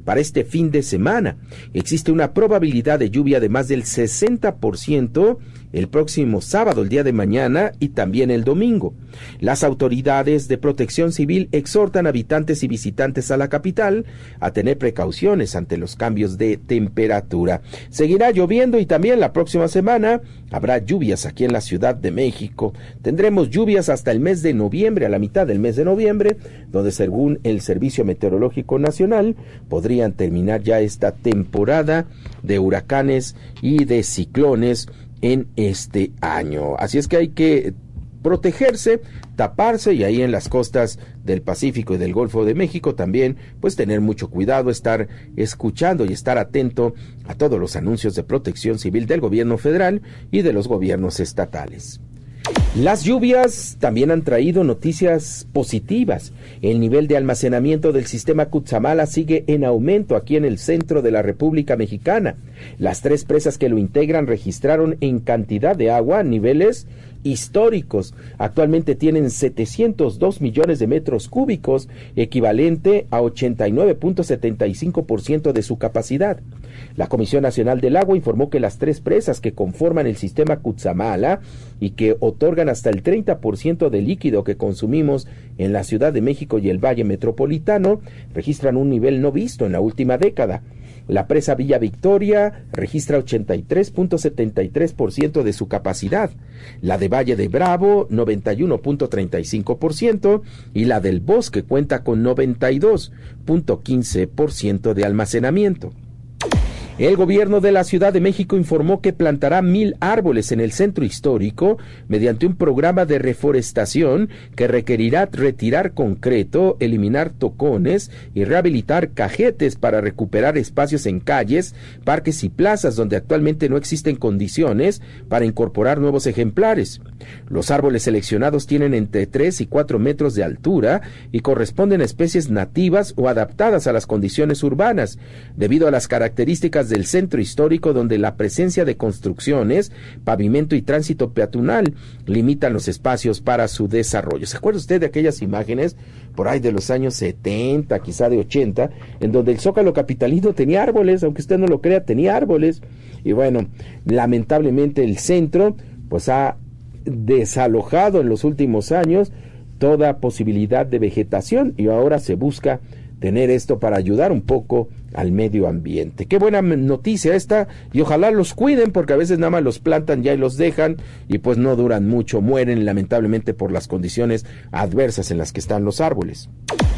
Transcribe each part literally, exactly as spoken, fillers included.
para este fin de semana. Existe una probabilidad de lluvia de más del sesenta por ciento el próximo sábado, el día de mañana, y también el domingo. Las autoridades de protección civil exhortan a habitantes y visitantes a la capital a tener precauciones ante los cambios de temperatura. Seguirá lloviendo y también la próxima semana habrá lluvias aquí en la Ciudad de México. Tendremos lluvias hasta el mes de noviembre, a la mitad del mes de noviembre, donde según el Servicio Meteorológico Nacional podrían terminar ya esta temporada de huracanes y de ciclones en este año. Así es que hay que protegerse, taparse, y ahí en las costas del Pacífico y del Golfo de México también, pues tener mucho cuidado, estar escuchando y estar atento a todos los anuncios de protección civil del gobierno federal y de los gobiernos estatales. Las lluvias también han traído noticias positivas. El nivel de almacenamiento del sistema Cutzamala sigue en aumento aquí en el centro de la República Mexicana. Las tres presas que lo integran registraron en cantidad de agua niveles históricos. Actualmente tienen setecientos dos millones de metros cúbicos, equivalente a ochenta y nueve punto setenta y cinco por ciento de su capacidad. La Comisión Nacional del Agua informó que las tres presas que conforman el sistema Cutzamala y que otorgan hasta el treinta por ciento del líquido que consumimos en la Ciudad de México y el Valle Metropolitano registran un nivel no visto en la última década. La presa Villa Victoria registra ochenta y tres punto setenta y tres por ciento de su capacidad, la de Valle de Bravo noventa y uno punto treinta y cinco por ciento y la del Bosque cuenta con noventa y dos punto quince por ciento de almacenamiento. El gobierno de la Ciudad de México informó que plantará mil árboles en el centro histórico mediante un programa de reforestación que requerirá retirar concreto, eliminar tocones y rehabilitar cajetes para recuperar espacios en calles, parques y plazas donde actualmente no existen condiciones para incorporar nuevos ejemplares. Los árboles seleccionados tienen entre tres y cuatro metros de altura y corresponden a especies nativas o adaptadas a las condiciones urbanas, debido a las características del centro histórico donde la presencia de construcciones, pavimento y tránsito peatonal limitan los espacios para su desarrollo. ¿Se acuerda usted de aquellas imágenes por ahí de los años setenta, quizá de ochenta, en donde el Zócalo capitalino tenía árboles, aunque usted no lo crea, tenía árboles? Y bueno, lamentablemente el centro pues ha desalojado en los últimos años toda posibilidad de vegetación y ahora se busca tener esto para ayudar un poco al medio ambiente. Qué buena noticia esta, y ojalá los cuiden, porque a veces nada más los plantan ya y los dejan y pues no duran mucho, mueren lamentablemente por las condiciones adversas en las que están los árboles.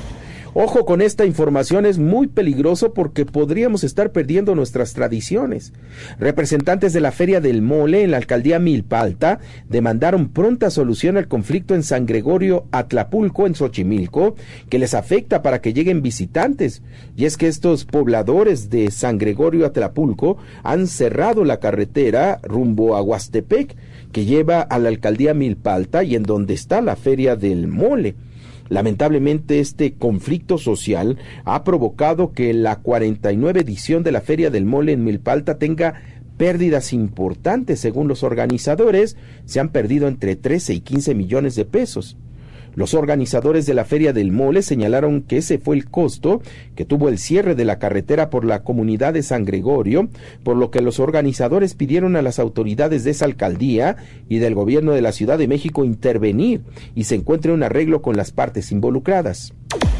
Ojo con esta información, es muy peligroso porque podríamos estar perdiendo nuestras tradiciones. Representantes de la Feria del Mole en la alcaldía Milpalta demandaron pronta solución al conflicto en San Gregorio Atlapulco, en Xochimilco, que les afecta para que lleguen visitantes. Y es que estos pobladores de San Gregorio Atlapulco han cerrado la carretera rumbo a Huastepec, que lleva a la alcaldía Milpalta y en donde está la Feria del Mole. Lamentablemente, este conflicto social ha provocado que la cuarenta y nueve edición de la Feria del Mole en Milpalta tenga pérdidas importantes. Según los organizadores, se han perdido entre trece y quince millones de pesos. Los organizadores de la Feria del Mole señalaron que ese fue el costo que tuvo el cierre de la carretera por la comunidad de San Gregorio, por lo que los organizadores pidieron a las autoridades de esa alcaldía y del gobierno de la Ciudad de México intervenir y se encuentre un arreglo con las partes involucradas.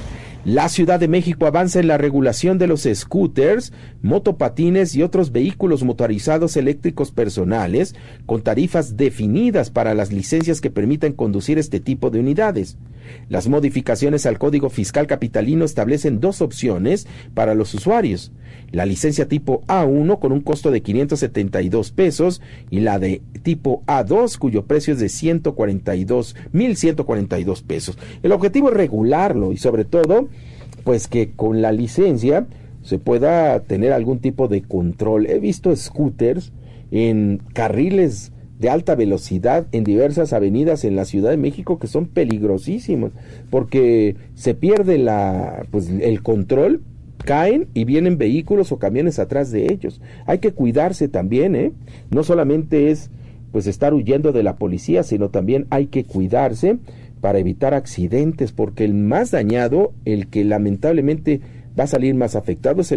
La Ciudad de México avanza en la regulación de los scooters, motopatines y otros vehículos motorizados eléctricos personales, con tarifas definidas para las licencias que permitan conducir este tipo de unidades. Las modificaciones al Código Fiscal Capitalino establecen dos opciones para los usuarios: la licencia tipo A uno con un costo de quinientos setenta y dos pesos y la de tipo A dos cuyo precio es de ciento cuarenta y dos mil ciento cuarenta y dos pesos. El objetivo es regularlo y sobre todo pues que con la licencia se pueda tener algún tipo de control. He visto scooters en carriles de alta velocidad en diversas avenidas en la Ciudad de México que son peligrosísimos porque se pierde la pues el control, caen y vienen vehículos o camiones atrás de ellos. Hay que cuidarse también, ¿eh? No solamente es pues estar huyendo de la policía, sino también hay que cuidarse para evitar accidentes, porque el más dañado, el que lamentablemente va a salir más afectado, es el